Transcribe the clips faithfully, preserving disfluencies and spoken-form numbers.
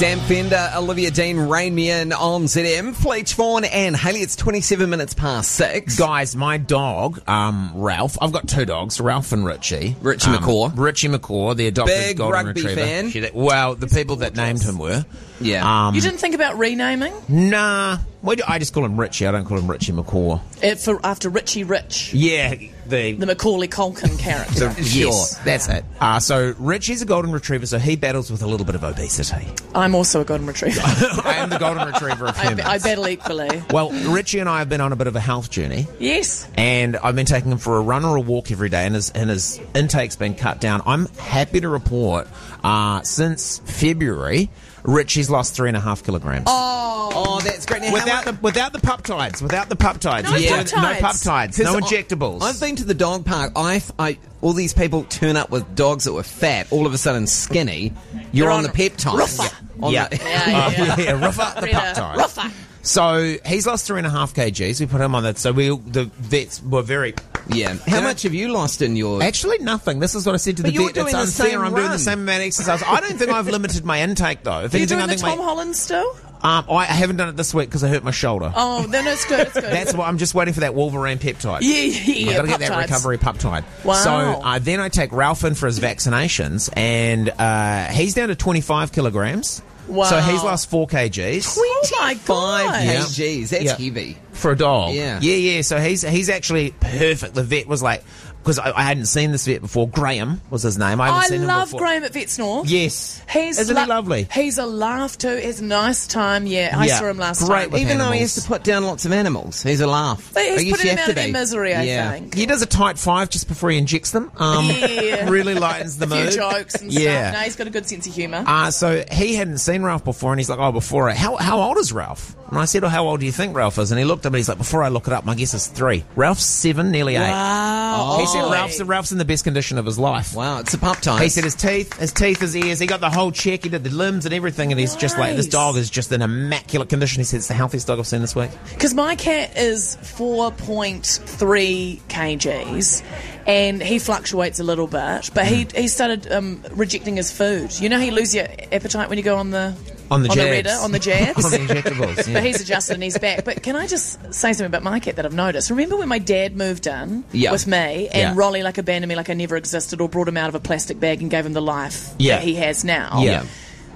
Sam Fender, Olivia Dean, Rain Me In on Z M. Fleach Vaughan and Hayley, it's twenty-seven minutes past six. Guys, my dog, um, Ralph, I've got two dogs, Ralph and Richie. Richie um, McCaw. Richie McCaw, the adopted Big golden rugby retriever. fan. She- Well, the people that named him were. Yeah. Um, You didn't think about renaming Nah. Why do- I just call him Richie. I don't call him Richie McCaw. it for after Richie Rich, Yeah, the... the Macaulay Culkin character? Yes, that's it. Uh, so Richie's a golden retriever, so he battles with a little bit of obesity. I'm also a golden retriever. I am the golden retriever of I, humans. I battle equally. Well, Richie and I have been on a bit of a health journey. Yes. And I've been taking him for a run or a walk every day, and his, and his intake's been cut down. I'm happy to report, uh, since February, Richie's lost three and a half kilograms. Oh, Oh, that's great. Now, how Without much- the without the peptides, without the peptides, No Yeah. peptides. no peptides, no 'Cause I- injectables. I've been to the dog park. I, I, all these people turn up with dogs that were fat, all of a sudden skinny. You're You're on, on the peptides. Ruffer. On yeah, the- Yeah, yeah, yeah. Uh, yeah, rough up the Rita, peptides. rougher. So he's lost three and a half kgs. We put him on that. So we the vets were very. yeah. How You know- much have you lost in your... Actually, nothing. This is what I said to But the you're vet. doing It's the unfair. same I'm doing the run. same amount of exercise. I don't think I've limited my intake though. If Are you anything, doing I the think Tom my, Holland still? um, I haven't done it this week because I hurt my shoulder. Oh, then it's good. It's good. That's what I'm just waiting for that Wolverine peptide. yeah, yeah, yeah. I've got to get that peptides. recovery peptide. Wow. So uh, then I take Ralph in for his vaccinations, and uh, he's down to twenty-five kilograms. Wow. So he's lost four kgs. Oh my Five god! Yeah. kgs. That's Yeah. heavy. For a dog. Yeah. Yeah, yeah. So he's he's actually perfect. The vet was like, because I, I hadn't seen this vet before. Graham was his name. I haven't I seen him love before. Graham at Vets North. Yes. He's Isn't lo- he lovely? He's a laugh too. He's a nice time. Yeah, I Yeah. saw him last Great time. with Even though he animals. has to put down lots of animals. He's a laugh. But he's I guess putting you them have out to of their be. misery, I Yeah. think. He does a tight five just before he injects them. Um, Yeah. Really lightens the a few mood. jokes and Yeah. stuff. No, he's got a good sense of humour. Uh, so he hadn't seen Ralph before, and he's like, oh, before I... How, how old is Ralph? And I said, oh, how old do you think Ralph is? And he looked at me, he's like, before I look it up, my guess is three. Ralph's seven, nearly eight. Wow. He said Oh. Ralph's, Ralph's in the best condition of his life. Wow, it's a pup time. He said his teeth, his teeth, his ears, he got the whole check, he did the limbs and everything, and he's just like, this Nice. dog is just in immaculate condition. He said it's the healthiest dog I've seen this week. Because my cat is four point three kgs, and he fluctuates a little bit, but he he started um, rejecting his food. You know how you lose your appetite when you go on the On the on the jabs. Redder, on the jabs. On the injectables, yeah. But he's adjusted and he's back. But can I just say something about my cat that I've noticed? Remember when my dad moved in Yeah. with me, and Yeah. Rolly like abandoned me like I never existed, or brought him out of a plastic bag and gave him the life Yeah. that he has now? Yeah.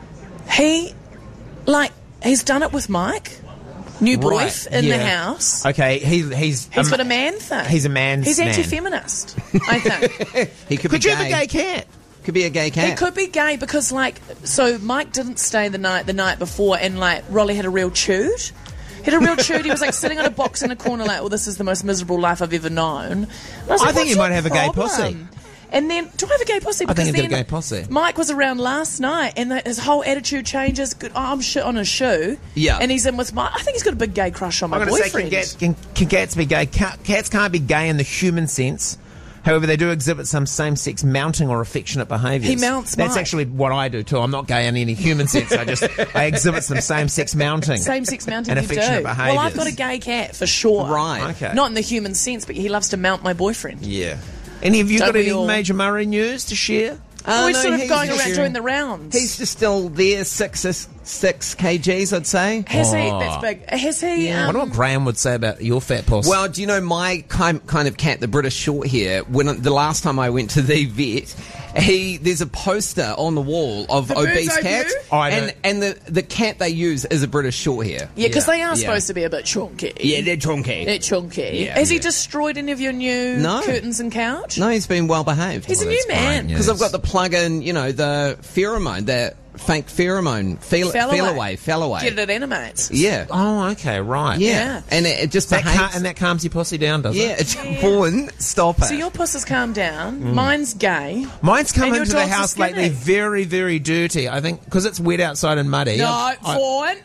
He, like, he's done it with Mike, new boy Right, in the yeah. house. Okay, he, he's... He's um, got a man thing. He's a man's He's man. anti-feminist, I think. He could, Could be you have a gay cat? Could be a gay cat. He could be gay because, like, so Mike didn't stay the night the night before, and like Rolly had a real chewed. He had a real chewed. He was like sitting on a box in a corner, like, "Well, this is the most miserable life I've ever known." And I, was I like, think "What's he your might have a gay problem?" pussy. And then, do I have a gay pussy? I think Because he's got a then gay pussy. Mike was around last night, and the, his whole attitude changes. Good, oh, I'm shit on his shoe. Yeah. and he's in with my. I think he's got a big gay crush on my I'm going to say, boyfriend. can cats, can, can cats be gay? Ca- Cats can't be gay in the human sense. However, they do exhibit some same-sex mounting or affectionate behaviours. He mounts That's Mike. actually what I do too. I'm not gay in any human sense. I just I exhibit some same-sex mounting. Same-sex mounting and you do. affectionate behaviours. Well, I've got a gay cat for sure. Right. Okay. Not in the human sense, but he loves to mount my boyfriend. Yeah. Any of you Don't got we any all? major Murray news to share? Uh, We're no, sort of he's going just- around doing the rounds. He's just still there, six, six, six kgs, I'd say. Has he? Oh. That's big. Has he? Yeah. I Um, wonder what Graham would say about your fat puss. Well, do you know my kind kind of cat, the British short hair? When the last time I went to the vet, he there's a poster on the wall of The obese Birds Eye cats, View? Oh, I know. and and the the cat they use is a British short hair. yeah, because Yeah. they are Yeah. supposed to be a bit chunky. Yeah, they're chunky. They're chunky. Yeah, Has he yeah. destroyed any of your new No. curtains and couch? No, he's been well behaved. He's Well, a new that's man. fine, yeah. Because I've got the plug-in, you know, the pheromone, that fake pheromone, feel, Fell feel away. away, fell away. Get it at Animates. Yeah. oh, okay, right. Yeah. Yeah. And it, it just That behaves. cal- and that calms your pussy down, does yeah, it? it's Vaughan, stop it. So your puss has calmed down. Mm. Mine's gay. Mine's come And your into the dog's house skinny. lately very, very dirty. I think because it's wet outside and muddy. No, I, I- Vaughan.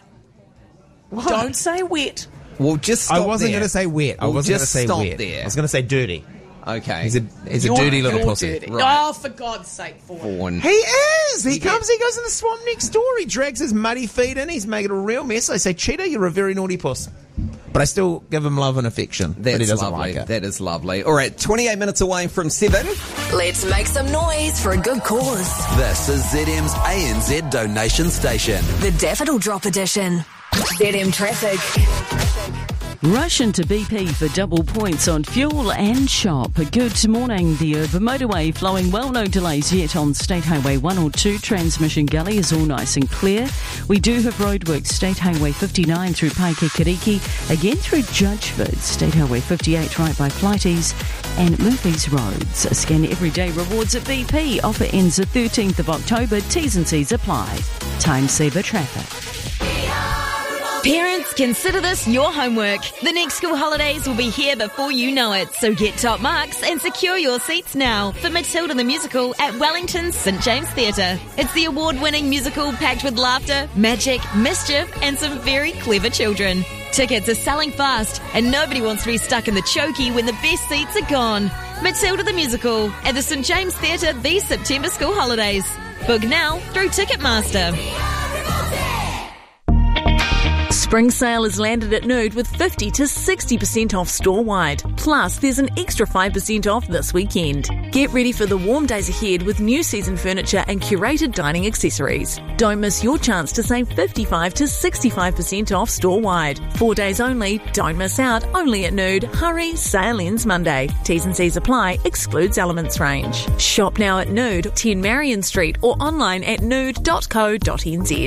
Don't say wet. well, just I stop wasn't there. going to say wet. I Well, wasn't going to just say stop wet. there. I was going to say dirty. Okay. He's a he's a You're- dirty little you're pussy. dirty. Right. Oh, for God's sake, Vaughan. Vaughan. He is. He You comes. He goes in the swamp next door. He drags his muddy feet in. He's making a real mess. I say, Cheetah, you're a very naughty puss. but I still give him love and affection. That's but he doesn't lovely. like it. That is lovely. All right, twenty-eight minutes away from seven. Let's make some noise for a good cause. This is Z M's A N Z donation station. The Daffodil Drop Edition. Z M Traffic. Rush into B P for double points on fuel and shop. Good morning. The urban motorway flowing well, no delays yet on State Highway one or two. Transmission Gully is all nice and clear. We do have roadworks, State Highway fifty-nine through Paikikiriki, again through Judgeford, State Highway fifty-eight right by Flighties and Murphy's Roads. Scan everyday rewards at B P. Offer ends the thirteenth of October. T's and C's apply. Time saver traffic. Parents, consider this your homework. The next school holidays will be here before you know it, so get top marks and secure your seats now for Matilda the Musical at Wellington's Saint James Theatre. It's the award-winning musical packed with laughter, magic, mischief and some very clever children. Tickets are selling fast and nobody wants to be stuck in the chokey when the best seats are gone. Matilda the Musical at the Saint James Theatre these September school holidays. Book now through Ticketmaster. Spring sale has landed at Nude with fifty to sixty percent off store-wide. Plus, there's an extra five percent off this weekend. Get ready for the warm days ahead with new season furniture and curated dining accessories. Don't miss your chance to save fifty-five to sixty-five percent off store-wide. Four days only, don't miss out, only at Nude. Hurry, sale ends Monday. T's and C's apply, excludes Elements range. Shop now at Nude, ten Marion Street or online at nude dot co dot n z.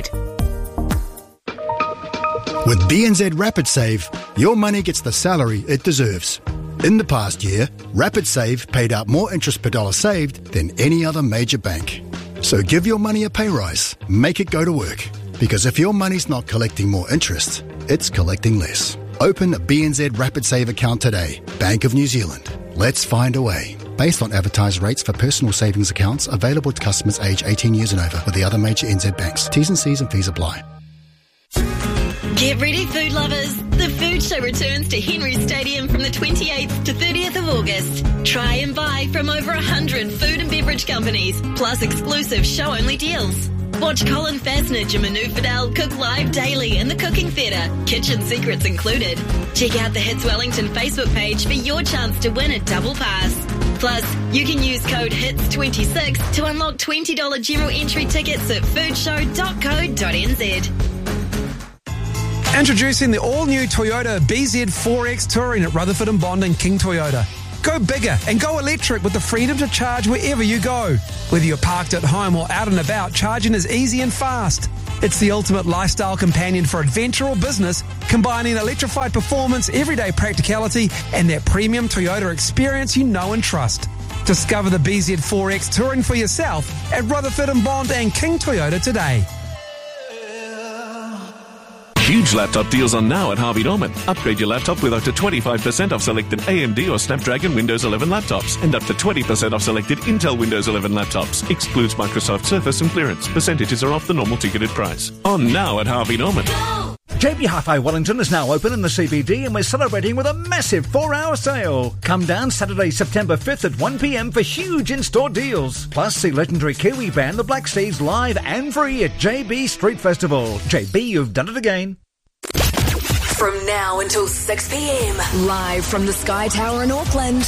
With B N Z Rapid Save, your money gets the salary it deserves. In the past year, Rapid Save paid out more interest per dollar saved than any other major bank. So give your money a pay rise. Make it go to work. Because if your money's not collecting more interest, it's collecting less. Open a B N Z Rapid Save account today. Bank of New Zealand. Let's find a way. Based on advertised rates for personal savings accounts available to customers aged eighteen years and over with the other major N Z banks. T's and C's and fees apply. Get ready, food lovers. The food show returns to Henry Stadium from the twenty-eighth to thirtieth of August. Try and buy from over one hundred food and beverage companies, plus exclusive show-only deals. Watch Colin Fasnage and Manu Fidel cook live daily in the Cooking Theatre, kitchen secrets included. Check out the Hits Wellington Facebook page for your chance to win a double pass. Plus, you can use code H I T S twenty-six to unlock twenty dollars general entry tickets at foodshow dot co dot n z. Introducing the all-new Toyota B Z four X Touring at Rutherford and Bond and King Toyota. Go bigger and go electric with the freedom to charge wherever you go. Whether you're parked at home or out and about, charging is easy and fast. It's the ultimate lifestyle companion for adventure or business, combining electrified performance, everyday practicality, and that premium Toyota experience you know and trust. Discover the B Z four X Touring for yourself at Rutherford and Bond and King Toyota today. Huge laptop deals on now at Harvey Norman. Upgrade your laptop with up to twenty-five percent off selected A M D or Snapdragon Windows eleven laptops and up to twenty percent off selected Intel Windows eleven laptops. Excludes Microsoft Surface and clearance. Percentages are off the normal ticketed price. On now at Harvey Norman. J B Hi-Fi Wellington is now open in the C B D and we're celebrating with a massive four-hour sale. Come down Saturday, September fifth at one p m for huge in-store deals. Plus, see legendary Kiwi band The Black Seeds live and free at J B Street Festival. J B, you've done it again. From now until six p m, live from the Sky Tower in Auckland.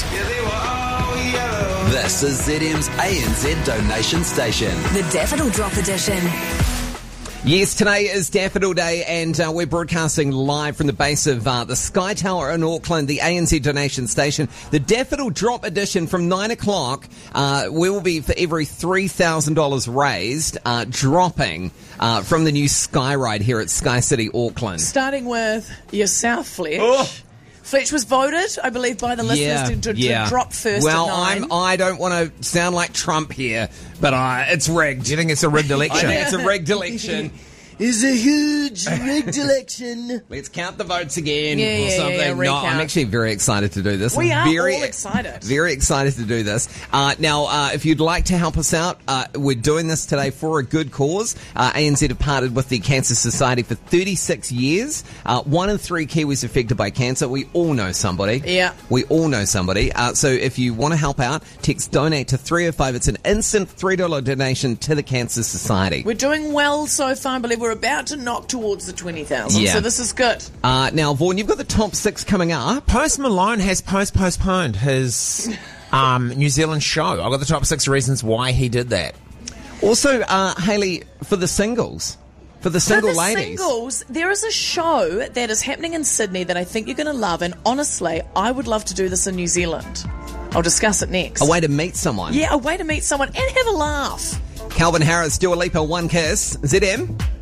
This is Z M's A N Z donation station. The Daffodil Drop Edition. Yes, today is Daffodil Day, and uh, we're broadcasting live from the base of uh, the Sky Tower in Auckland, the A N Z donation station. The Daffodil Drop Edition from nine o'clock uh, will be for every three thousand dollars raised, uh, dropping uh, from the new Sky Ride here at Sky City, Auckland. Starting with yourself, Fletch. Oh. Fletch was voted, I believe, by the listeners Yeah, to, to, yeah. to drop first Well, at nine. I'm, I don't want to sound like Trump here, but uh, it's rigged. Do you think it's a rigged I election? think it's a rigged election. Is a huge rigged election. Let's count the votes again Yeah, or yeah, something. yeah, no, recount. I'm actually very excited to do this. We are very, all excited. Very excited to do this. Uh, now, uh, if you'd like to help us out, uh, we're doing this today for a good cause. Uh, A N Z have partnered with the Cancer Society for thirty-six years. Uh, one in three Kiwis affected by cancer. We all know somebody. Yeah. We all know somebody. Uh, so if you want to help out, text donate to three oh five. It's an instant three dollars donation to the Cancer Society. We're doing well so far. I believe we're we're about to knock towards the twenty thousand, Yeah. so this is good. Uh, now, Vaughan, you've got the top six coming up. Post Malone has post postponed his um, New Zealand show. I've got the top six reasons why he did that. Also, uh, Hayley, for the singles. For the single For the ladies. singles, there is a show that is happening in Sydney that I think you're going to love, and honestly, I would love to do this in New Zealand. I'll discuss it next. A way to meet someone. Yeah, a way to meet someone and have a laugh. Calvin Harris, Dua Lipa, One Kiss. Z M.